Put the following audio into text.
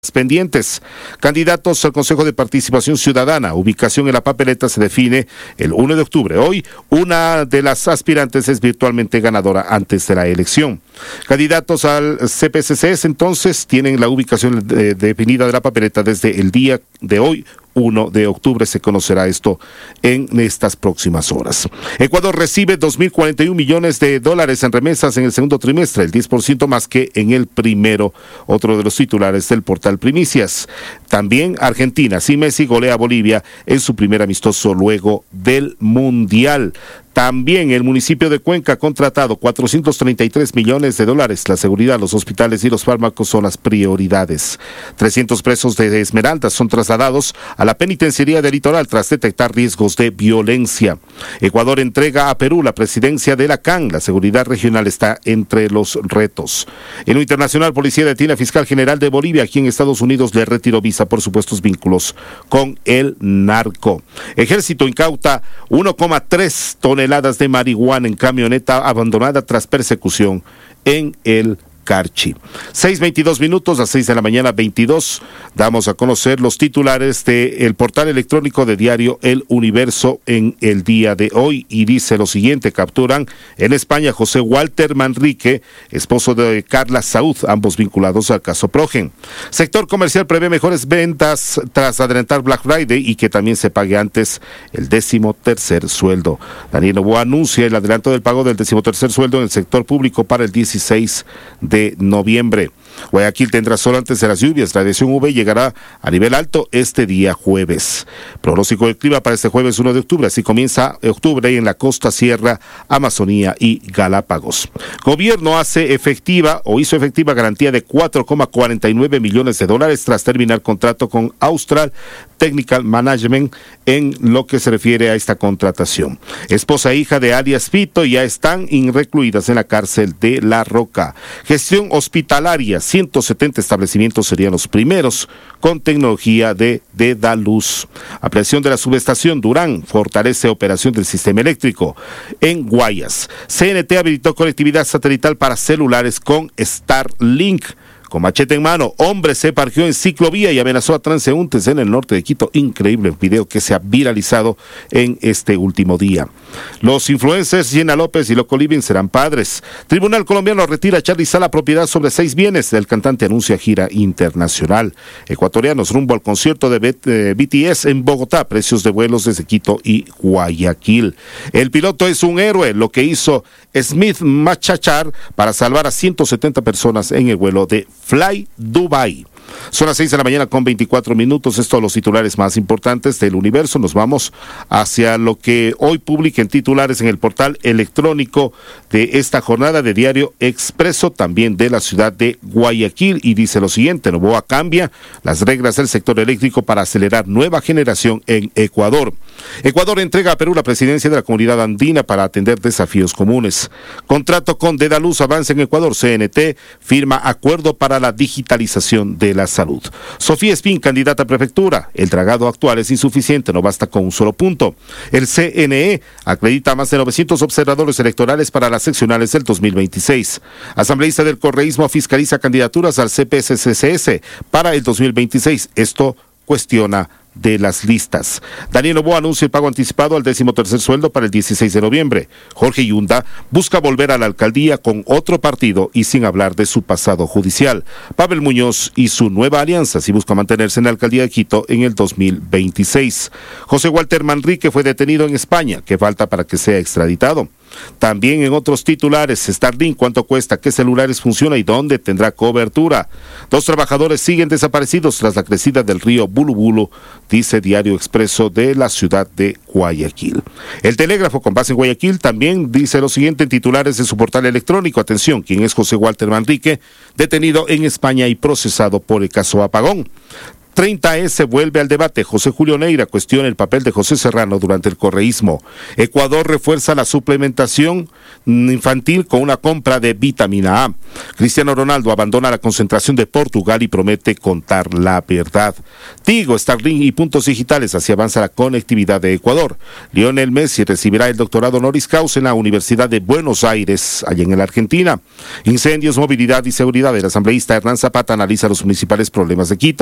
pendientes. Candidatos al Consejo de Participación Ciudadana. Ubicación en la papeleta se define el 1 de octubre. Hoy, una de las aspirantes es virtualmente ganadora antes de la elección. Candidatos al CPCCS, entonces, tienen la ubicación definida de la papeleta desde el día de hoy. 1 de octubre se conocerá esto en estas próximas horas. Ecuador recibe 2.041 millones de dólares en remesas en el segundo trimestre, el 10% más que en el primero, otro de los titulares del portal Primicias. También Argentina, sin Messi, golea a Bolivia en su primer amistoso luego del Mundial. También el municipio de Cuenca ha contratado 433 millones de dólares. La seguridad, los hospitales y los fármacos son las prioridades. 300 presos de Esmeraldas son trasladados a la penitenciaría del Litoral tras detectar riesgos de violencia. Ecuador entrega a Perú la presidencia de la CAN. La seguridad regional está entre los retos. En lo internacional, policía detiene a fiscal general de Bolivia, aquí en Estados Unidos le retiró visa por supuestos vínculos con el narco. Ejército incauta 1,3 toneladas de marihuana en camioneta abandonada tras persecución en el Carchi. 6:22 minutos, a 6 de la mañana 22. Damos a conocer los titulares del portal electrónico de diario El Universo en el día de hoy y dice lo siguiente: capturan en España José Walter Manrique, esposo de Carla Saúd, ambos vinculados al caso Progen. Sector comercial prevé mejores ventas tras adelantar Black Friday y que también se pague antes el 13º sueldo. Daniel Noboa anuncia el adelanto del pago del 13º sueldo en el sector público para el 16 de noviembre. Guayaquil tendrá sol antes de las lluvias. La radiación UV llegará a nivel alto este día jueves. Pronóstico del clima para este jueves 1 de octubre. Así comienza octubre en la costa, sierra, Amazonía y Galápagos. Gobierno hizo efectiva garantía de 4,49 millones de dólares tras terminar contrato con Austral Technical Management en lo que se refiere a esta contratación. Esposa e hija de alias Fito ya están recluidas en la cárcel de La Roca. Gestión hospitalaria, 170 establecimientos serían los primeros con tecnología de Dedaluz. Ampliación de la subestación Durán fortalece operación del sistema eléctrico. En Guayas, CNT habilitó conectividad satelital para celulares con Starlink. Con machete en mano, hombre se parqueó en ciclovía y amenazó a transeúntes en el norte de Quito. Increíble video que se ha viralizado en este último día. Los influencers Gina López y Loco Living serán padres. Tribunal colombiano retira a Charly Sala propiedad sobre 6 bienes. El cantante anuncia gira internacional. Ecuatorianos rumbo al concierto de BTS en Bogotá. Precios de vuelos desde Quito y Guayaquil. El piloto es un héroe. Lo que hizo Smith Machachar para salvar a 170 personas en el vuelo de Fly Dubai. Son las 6 de la mañana con 24 minutos. Estos son los titulares más importantes del Universo. Nos vamos hacia lo que hoy publica en titulares en el portal electrónico de esta jornada de Diario Expreso, también de la ciudad de Guayaquil, y dice lo siguiente: Noboa cambia las reglas del sector eléctrico para acelerar nueva generación en Ecuador. Ecuador entrega a Perú la presidencia de la Comunidad Andina para atender desafíos comunes. Contrato con Dedaluz avanza en Ecuador. CNT firma acuerdo para la digitalización de la salud. Sofía Espín, candidata a prefectura. El dragado actual es insuficiente, no basta con un solo punto. El CNE acredita a más de 900 observadores electorales para las seccionales del 2026. Asambleísta del correísmo fiscaliza candidaturas al CPCCS para el 2026. Esto cuestiona de las listas. Daniel Noboa anuncia el pago anticipado al 13º sueldo para el 16 de noviembre. Jorge Yunda busca volver a la alcaldía con otro partido y sin hablar de su pasado judicial. Pavel Muñoz y su nueva alianza si busca mantenerse en la alcaldía de Quito en el 2026. José Walter Manrique fue detenido en España. ¿Qué falta para que sea extraditado? También en otros titulares, Starlink, ¿cuánto cuesta? ¿Qué celulares funciona y dónde tendrá cobertura? 2 trabajadores siguen desaparecidos tras la crecida del río Bulubulu, dice Diario Expreso de la ciudad de Guayaquil. El Telégrafo, con base en Guayaquil, también dice lo siguiente en titulares de su portal electrónico. Atención, ¿quién es José Walter Manrique? Detenido en España y procesado por el caso Apagón. 30S vuelve al debate. José Julio Neira cuestiona el papel de José Serrano durante el correísmo. Ecuador refuerza la suplementación infantil con una compra de vitamina A. Cristiano Ronaldo abandona la concentración de Portugal y promete contar la verdad. Tigo, Starlink y puntos digitales, así avanza la conectividad de Ecuador. Lionel Messi recibirá el doctorado honoris causa en la Universidad de Buenos Aires, allá en la Argentina. Incendios, movilidad y seguridad. El asambleísta Hernán Zapata analiza los principales problemas de Quito.